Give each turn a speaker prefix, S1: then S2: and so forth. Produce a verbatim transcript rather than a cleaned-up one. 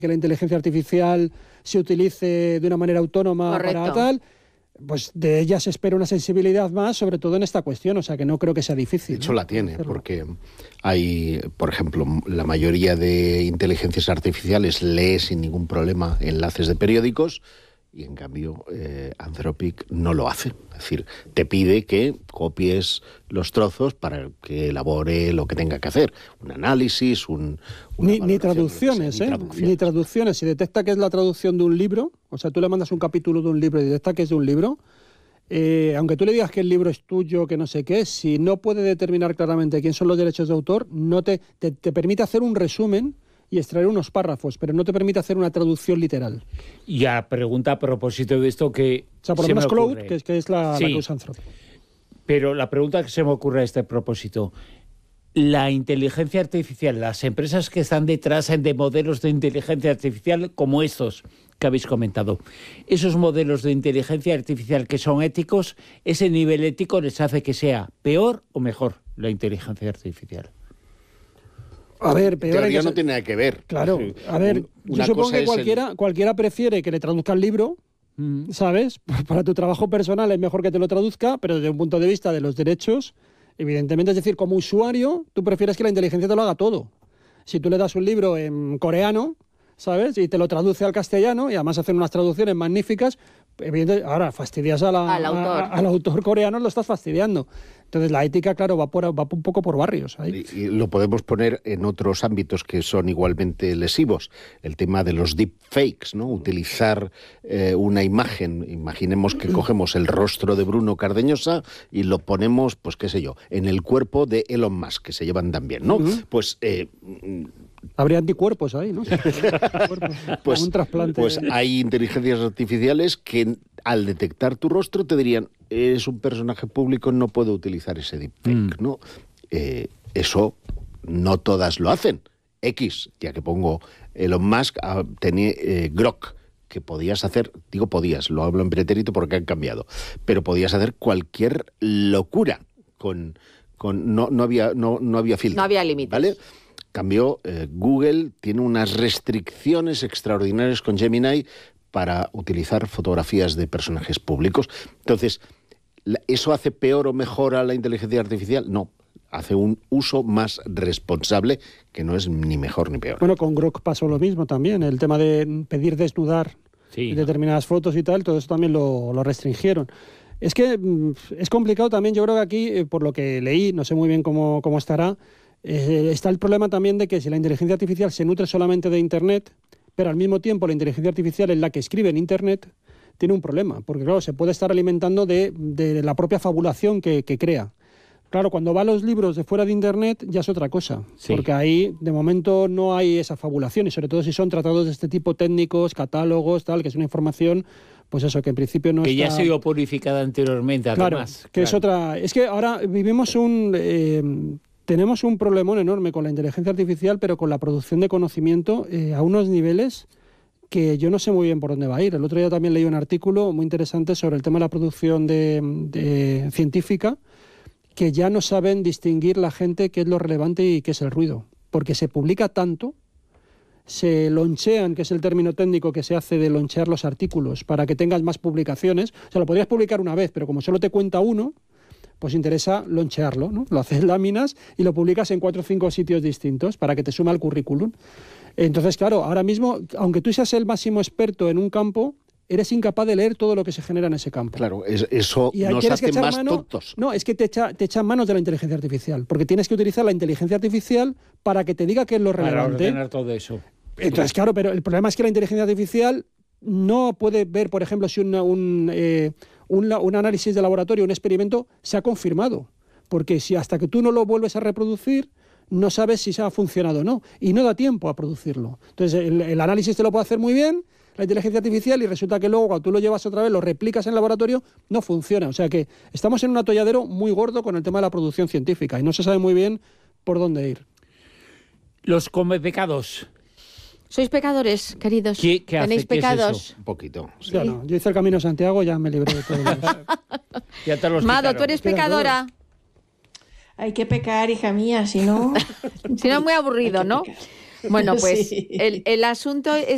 S1: que la inteligencia artificial se utilice de una manera autónoma. Correcto. Para tal, pues de ella se espera una sensibilidad más, sobre todo en esta cuestión, o sea que no creo que sea difícil.
S2: De hecho,
S1: ¿no?
S2: la tiene, porque hay, por ejemplo, la mayoría de inteligencias artificiales lee sin ningún problema enlaces de periódicos, y en cambio eh, Anthropic no lo hace. Es decir, te pide que copies los trozos para que elabore lo que tenga que hacer. Un análisis, un...
S1: Ni, ni traducciones, sea, ni ¿eh? Traducciones. Ni traducciones. Si detecta que es la traducción de un libro, o sea, tú le mandas un capítulo de un libro y detecta que es de un libro, eh, aunque tú le digas que el libro es tuyo, que no sé qué, si no puede determinar claramente quién son los derechos de autor, no te, te, te permite hacer un resumen y extraer unos párrafos, pero no te permite hacer una traducción literal.
S3: Y a pregunta a propósito de esto que...
S1: O sea, por lo menos Cloud, que es, que es la, sí, la que usa Anthropic.
S3: Pero la pregunta que se me ocurre a este propósito, la inteligencia artificial, las empresas que están detrás de modelos de inteligencia artificial como estos que habéis comentado, esos modelos de inteligencia artificial que son éticos, ¿ese nivel ético les hace que sea peor o mejor la inteligencia artificial?
S1: A ver, peor
S2: teoría
S1: que...
S2: no tiene nada que ver.
S1: Claro, a ver, yo supongo que cualquiera, el... cualquiera prefiere que le traduzca el libro, mm. ¿sabes? Para tu trabajo personal es mejor que te lo traduzca, pero desde un punto de vista de los derechos, evidentemente, es decir, como usuario, tú prefieres que la inteligencia te lo haga todo. Si tú le das un libro en coreano, ¿sabes? Y te lo traduce al castellano, y además hacen unas traducciones magníficas, evidentemente, ahora fastidias a la,
S4: al, autor.
S1: A, al autor coreano, lo estás fastidiando. Entonces la ética, claro, va, por, va un poco por barrios. Ahí.
S2: Y, y lo podemos poner en otros ámbitos que son igualmente lesivos. El tema de los deepfakes, ¿no? Utilizar eh, una imagen, imaginemos que cogemos el rostro de Bruno Cardeñosa y lo ponemos, pues qué sé yo, en el cuerpo de Elon Musk, que se llevan tan bien, ¿no? Uh-huh. Pues... Eh,
S1: habría anticuerpos ahí, ¿no?
S2: pues,
S1: un trasplante.
S2: Pues hay inteligencias artificiales que al detectar tu rostro te dirían, eres un personaje público, no puedo utilizar ese deepfake, mm. ¿no? Eh, eso no todas lo hacen. X, ya que pongo Elon Musk, tenía eh, Grok, que podías hacer, digo podías, lo hablo en pretérito porque han cambiado, pero podías hacer cualquier locura con... con no, no había no, no había filtro.
S4: No había límites.
S2: ¿Vale? Cambio, eh, Google tiene unas restricciones extraordinarias con Gemini para utilizar fotografías de personajes públicos. Entonces, ¿eso hace peor o mejor a la inteligencia artificial? No, hace un uso más responsable, que no es ni mejor ni peor.
S1: Bueno, con Grok pasó lo mismo también, el tema de pedir desnudar sí. determinadas fotos y tal, todo eso también lo, lo restringieron. Es que es complicado también, yo creo que aquí, por lo que leí, no sé muy bien cómo, cómo estará, Eh, está el problema también de que si la inteligencia artificial se nutre solamente de Internet, pero al mismo tiempo la inteligencia artificial es la que escribe en Internet, tiene un problema, porque claro, se puede estar alimentando de, de la propia fabulación que, que crea. Claro, cuando va a los libros de fuera de Internet ya es otra cosa, sí. porque ahí de momento no hay esa fabulación, y sobre todo si son tratados de este tipo técnicos, catálogos, tal, que es una información, pues eso, que en principio no
S3: que
S1: está...
S3: ya ha sido purificada anteriormente, además.
S1: Claro, que
S3: claro.
S1: es otra... Es que ahora vivimos un... Eh, Tenemos un problemón enorme con la inteligencia artificial, pero con la producción de conocimiento eh, a unos niveles que yo no sé muy bien por dónde va a ir. El otro día también leí un artículo muy interesante sobre el tema de la producción de, de científica, que ya no saben distinguir la gente qué es lo relevante y qué es el ruido, porque se publica tanto, se lonchean, que es el término técnico que se hace de lonchear los artículos, para que tengas más publicaciones. O sea, lo podrías publicar una vez, pero como solo te cuenta uno, pues interesa lonchearlo, ¿no? Lo haces láminas y lo publicas en cuatro o cinco sitios distintos para que te sume al currículum. Entonces, claro, ahora mismo, aunque tú seas el máximo experto en un campo, eres incapaz de leer todo lo que se genera en ese campo.
S2: Claro, es, eso
S1: y
S2: nos hace más
S4: mano,
S2: tontos.
S1: No, es que te echa, te echan manos de la inteligencia artificial, porque tienes que utilizar la inteligencia artificial para que te diga qué es lo relevante.
S3: Para ordenar todo eso.
S1: Entonces, claro, pero el problema es que la inteligencia artificial no puede ver, por ejemplo, si una, un... Eh, Un, un análisis de laboratorio, un experimento, se ha confirmado. Porque si hasta que tú no lo vuelves a reproducir, no sabes si se ha funcionado o no. Y no da tiempo a producirlo. Entonces, el, el análisis te lo puede hacer muy bien la inteligencia artificial y resulta que luego, cuando tú lo llevas otra vez, lo replicas en el laboratorio, no funciona. O sea que estamos en un atolladero muy gordo con el tema de la producción científica y no se sabe muy bien por dónde ir.
S3: Los comepecados.
S4: ¿Sois pecadores, queridos?
S3: ¿Qué, qué
S4: ¿Tenéis
S3: hace? ¿Qué
S4: pecados?
S2: Es un poquito. Sí.
S1: Yo no. Yo hice el Camino de Santiago, ya me libré de todo eso.
S3: Ya te los
S4: Mado,
S3: quitaron.
S4: ¿tú eres pecadora?
S5: Hay que pecar, hija mía, si no...
S4: Si no, muy aburrido, ¿no? Bueno, pues sí. el, el asunto es